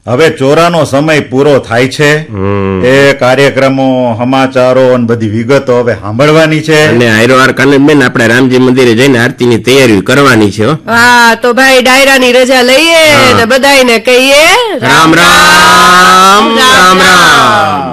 હવે ચોરાનો સમય પૂરો થાય છે. એ કાર્યક્રમો, સમાચારો અને બધી વિગતો હવે સાંભળવાની છે. અને હાઈરોહાર કાનનબેન આપણે રામજી મંદિરે જઈને આરતીની તૈયારી કરવાની છે. હા, તો ભાઈ ડાયરાની રજા લઈએ ને બધાને કહીએ રામ રામ રામ રામ.